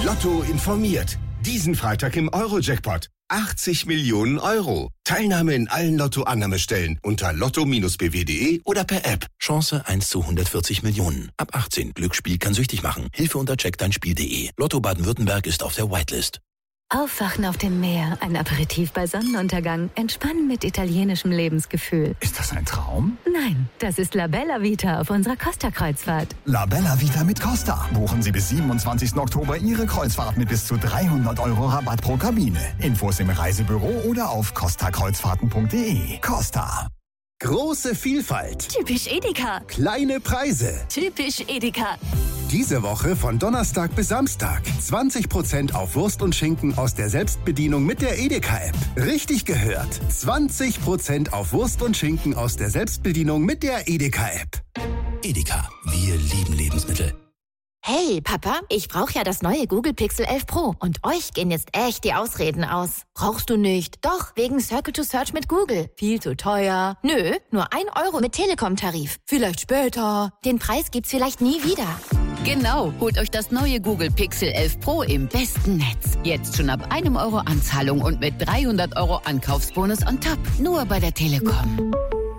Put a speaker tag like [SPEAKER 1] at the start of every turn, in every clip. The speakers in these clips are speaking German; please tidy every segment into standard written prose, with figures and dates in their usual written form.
[SPEAKER 1] Lotto informiert. Diesen Freitag im Euro-Jackpot. 80 Millionen Euro. Teilnahme in allen Lotto-Annahmestellen unter lotto-bw.de oder per App.
[SPEAKER 2] Chance 1 zu 140 Millionen. Ab 18. Glücksspiel kann süchtig machen. Hilfe unter checkdeinspiel.de. Lotto Baden-Württemberg ist auf der Whitelist.
[SPEAKER 3] Aufwachen auf dem Meer, ein Aperitif bei Sonnenuntergang, entspannen mit italienischem Lebensgefühl.
[SPEAKER 4] Ist das ein Traum?
[SPEAKER 3] Nein, das ist La Bella Vita auf unserer Costa-Kreuzfahrt.
[SPEAKER 4] La Bella Vita mit Costa. Buchen Sie bis 27. Oktober Ihre Kreuzfahrt mit bis zu 300 € Rabatt pro Kabine. Infos im Reisebüro oder auf costakreuzfahrten.de. Costa.
[SPEAKER 5] Große Vielfalt.
[SPEAKER 3] Typisch Edeka.
[SPEAKER 5] Kleine Preise.
[SPEAKER 3] Typisch Edeka.
[SPEAKER 5] Diese Woche von Donnerstag bis Samstag. 20% auf Wurst und Schinken aus der Selbstbedienung mit der Edeka-App. Richtig gehört. 20% auf Wurst und Schinken aus der Selbstbedienung mit der Edeka-App.
[SPEAKER 2] Edeka, wir lieben Lebensmittel.
[SPEAKER 6] Hey, Papa, ich brauche ja das neue Google Pixel 11 Pro. Und euch gehen jetzt echt die Ausreden aus. Brauchst du nicht? Doch, wegen Circle to Search mit Google. Viel zu teuer. Nö, nur 1 € mit Telekom-Tarif. Vielleicht später. Den Preis gibt's vielleicht nie wieder.
[SPEAKER 7] Genau, holt euch das neue Google Pixel 11 Pro im besten Netz. Jetzt schon ab 1 € Anzahlung und mit 300 € Ankaufsbonus on top. Nur bei der Telekom.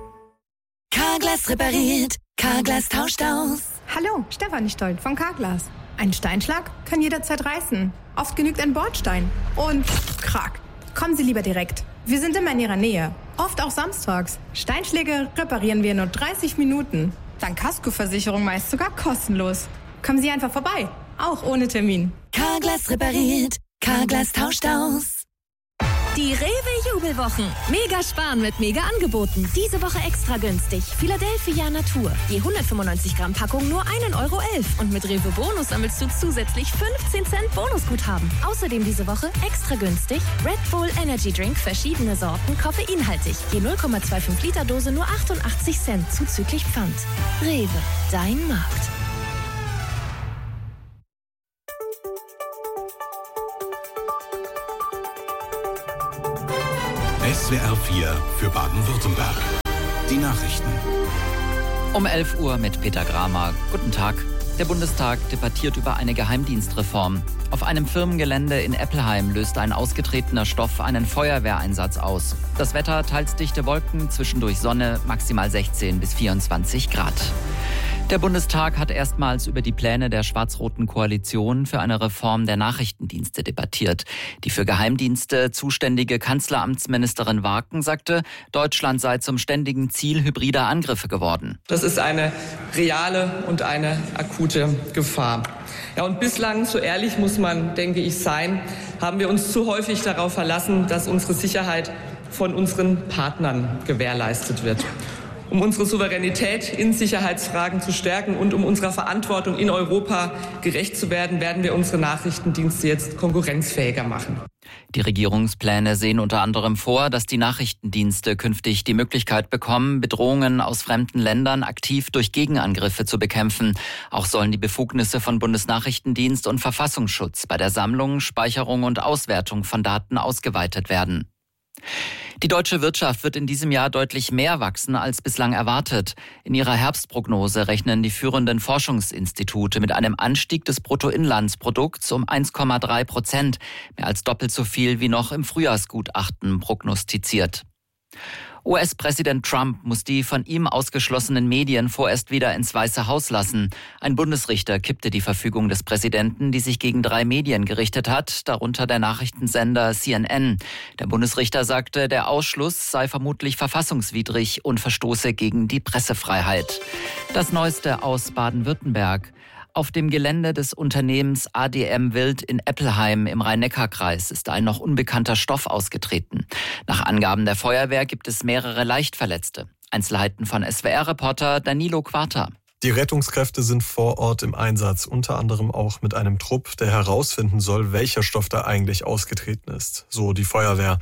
[SPEAKER 8] Carglass repariert, Carglass tauscht aus.
[SPEAKER 9] Hallo, Stefanie Stolt von Carglass. Ein Steinschlag kann jederzeit reißen. Oft genügt ein Bordstein. Und krack. Kommen Sie lieber direkt. Wir sind immer in Ihrer Nähe. Oft auch samstags. Steinschläge reparieren wir in nur 30 Minuten. Dank Kaskoversicherung meist sogar kostenlos. Kommen Sie einfach vorbei. Auch ohne Termin.
[SPEAKER 8] Carglass repariert, Carglass tauscht aus.
[SPEAKER 10] Die Rewe-Jubelwochen. Mega sparen mit Mega-Angeboten. Diese Woche extra günstig. Philadelphia Natur. Je 195 Gramm Packung nur 1,11 € Und mit Rewe Bonus sammelst du zusätzlich 15 Cent Bonusguthaben. Außerdem diese Woche extra günstig Red Bull Energy Drink, verschiedene Sorten, koffeinhaltig. Je 0,25 Liter Dose nur 88 Cent zuzüglich Pfand. Rewe, dein Markt.
[SPEAKER 11] SWR 4 für Baden-Württemberg. Die Nachrichten.
[SPEAKER 12] Um 11 Uhr mit Peter Gramer. Guten Tag. Der Bundestag debattiert über eine Geheimdienstreform. Auf einem Firmengelände in Eppelheim löste ein ausgetretener Stoff einen Feuerwehreinsatz aus. Das Wetter teils dichte Wolken, zwischendurch Sonne, maximal 16 bis 24 Grad. Der Bundestag hat erstmals über die Pläne der schwarz-roten Koalition für eine Reform der Nachrichtendienste debattiert. Die für Geheimdienste zuständige Kanzleramtsministerin Warken sagte, Deutschland sei zum ständigen Ziel hybrider Angriffe geworden.
[SPEAKER 13] Das ist eine reale und eine akute Gefahr. Ja, und bislang, so ehrlich muss man, denke ich, sein, haben wir uns zu häufig darauf verlassen, dass unsere Sicherheit von unseren Partnern gewährleistet wird. Um unsere Souveränität in Sicherheitsfragen zu stärken und um unserer Verantwortung in Europa gerecht zu werden, werden wir unsere Nachrichtendienste jetzt konkurrenzfähiger machen.
[SPEAKER 12] Die Regierungspläne sehen unter anderem vor, dass die Nachrichtendienste künftig die Möglichkeit bekommen, Bedrohungen aus fremden Ländern aktiv durch Gegenangriffe zu bekämpfen. Auch sollen die Befugnisse von Bundesnachrichtendienst und Verfassungsschutz bei der Sammlung, Speicherung und Auswertung von Daten ausgeweitet werden. Die deutsche Wirtschaft wird in diesem Jahr deutlich mehr wachsen als bislang erwartet. In ihrer Herbstprognose rechnen die führenden Forschungsinstitute mit einem Anstieg des Bruttoinlandsprodukts um 1,3%, mehr als doppelt so viel wie noch im Frühjahrsgutachten prognostiziert. US-Präsident Trump muss die von ihm ausgeschlossenen Medien vorerst wieder ins Weiße Haus lassen. Ein Bundesrichter kippte die Verfügung des Präsidenten, die sich gegen 3 Medien gerichtet hat, darunter der Nachrichtensender CNN. Der Bundesrichter sagte, der Ausschluss sei vermutlich verfassungswidrig und verstoße gegen die Pressefreiheit. Das Neueste aus Baden-Württemberg. Auf dem Gelände des Unternehmens ADM Wild in Eppelheim im Rhein-Neckar-Kreis ist ein noch unbekannter Stoff ausgetreten. Nach Angaben der Feuerwehr gibt es mehrere Leichtverletzte. Einzelheiten von SWR-Reporter Danilo Quarta.
[SPEAKER 14] Die Rettungskräfte sind vor Ort im Einsatz, unter anderem auch mit einem Trupp, der herausfinden soll, welcher Stoff da eigentlich ausgetreten ist. So die Feuerwehr.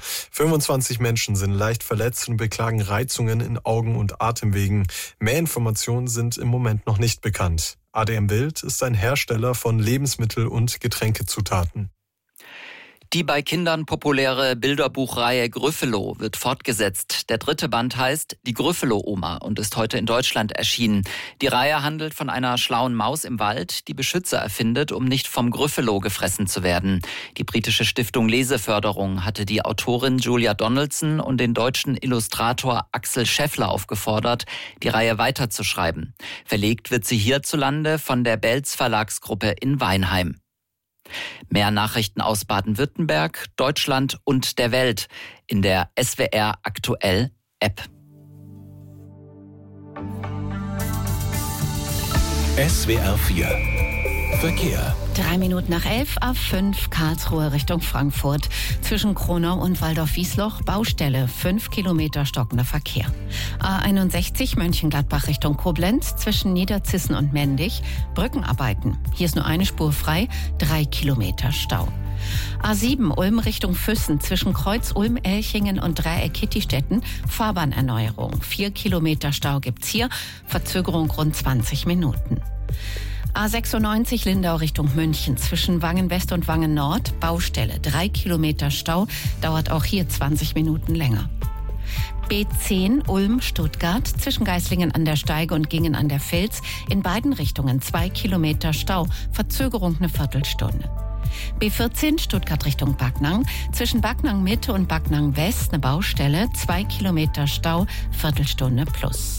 [SPEAKER 14] 25 Menschen sind leicht verletzt und beklagen Reizungen in Augen- und Atemwegen. Mehr Informationen sind im Moment noch nicht bekannt. ADM Wild ist ein Hersteller von Lebensmittel- und Getränkezutaten.
[SPEAKER 12] Die bei Kindern populäre Bilderbuchreihe Gryffalo wird fortgesetzt. Der 3. Band heißt Die Gryffalo-Oma und ist heute in Deutschland erschienen. Die Reihe handelt von einer schlauen Maus im Wald, die Beschützer erfindet, um nicht vom Gryffalo gefressen zu werden. Die britische Stiftung Leseförderung hatte die Autorin Julia Donaldson und den deutschen Illustrator Axel Scheffler aufgefordert, die Reihe weiterzuschreiben. Verlegt wird sie hierzulande von der Belz Verlagsgruppe in Weinheim. Mehr Nachrichten aus Baden-Württemberg, Deutschland und der Welt in der SWR Aktuell App.
[SPEAKER 2] SWR 4 Verkehr.
[SPEAKER 15] 3 Minuten nach 11, A5 Karlsruhe Richtung Frankfurt. Zwischen Kronau und Waldorf-Wiesloch Baustelle, 5 Kilometer stockender Verkehr. A61 Mönchengladbach Richtung Koblenz, zwischen Niederzissen und Mendig Brückenarbeiten. Hier ist nur eine Spur frei, 3 Kilometer Stau. A7 Ulm Richtung Füssen, zwischen Kreuz Ulm, Elchingen und Dreieck Kittistetten Fahrbahnerneuerung. 4 Kilometer Stau gibt's hier, Verzögerung rund 20 Minuten. A96 Lindau Richtung München, zwischen Wangen West und Wangen Nord, Baustelle, 3 Kilometer Stau, dauert auch hier 20 Minuten länger. B10 Ulm Stuttgart, zwischen Geislingen an der Steige und Gingen an der Vils, in beiden Richtungen 2 Kilometer Stau, Verzögerung eine Viertelstunde. B14 Stuttgart Richtung Backnang, zwischen Backnang Mitte und Backnang West eine Baustelle, 2 Kilometer Stau, Viertelstunde plus.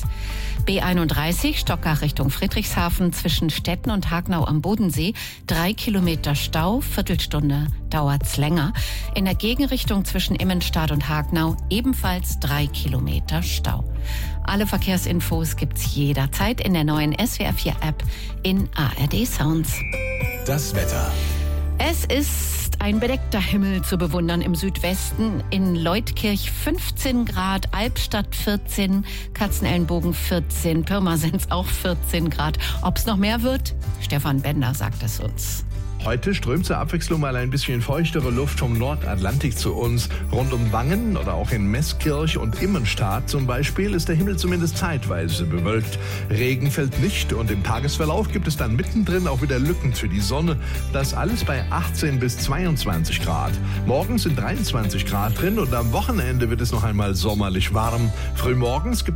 [SPEAKER 15] B31 Stockach Richtung Friedrichshafen, zwischen Stetten und Hagnau am Bodensee, 3 Kilometer Stau, Viertelstunde dauert's länger. In der Gegenrichtung zwischen Immenstadt und Hagnau ebenfalls 3 Kilometer Stau. Alle Verkehrsinfos gibt's jederzeit in der neuen SWR 4 App in ARD Sounds.
[SPEAKER 2] Das Wetter.
[SPEAKER 15] Es ist ein bedeckter Himmel zu bewundern im Südwesten. In Leutkirch 15 Grad, Albstadt 14, Katzenelnbogen 14, Pirmasens auch 14 Grad. Ob es noch mehr wird? Stefan Bender sagt es uns.
[SPEAKER 16] Heute strömt zur Abwechslung mal ein bisschen feuchtere Luft vom Nordatlantik zu uns. Rund um Wangen oder auch in Meßkirch und Immenstadt zum Beispiel ist der Himmel zumindest zeitweise bewölkt. Regen fällt nicht und im Tagesverlauf gibt es dann mittendrin auch wieder Lücken für die Sonne. Das alles bei 18 bis 22 Grad. Morgens sind 23 Grad drin und am Wochenende wird es noch einmal sommerlich warm. Frühmorgens gibt